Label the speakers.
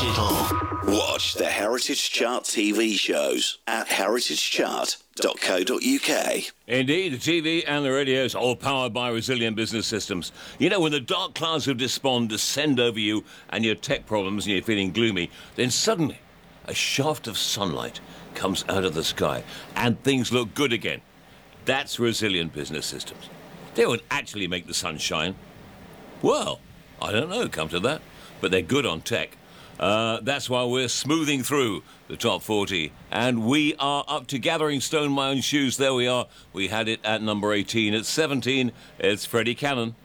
Speaker 1: all. Watch the Heritage Chart TV shows at heritagechart.co.uk.
Speaker 2: Indeed, the TV and the radios, all powered by Resilient Business Systems. You know, when the dark clouds of despond descend over you and your tech problems and you're feeling gloomy, then suddenly a shaft of sunlight comes out of the sky and things look good again. That's Resilient Business Systems. They won't actually make the sun shine. Well, I don't know, come to that. But they're good on tech. That's why we're smoothing through the top 40. And we are up to Gathering Stone, My Own Shoes. There we are. We had it at number 18. At 17, it's Freddie Cannon.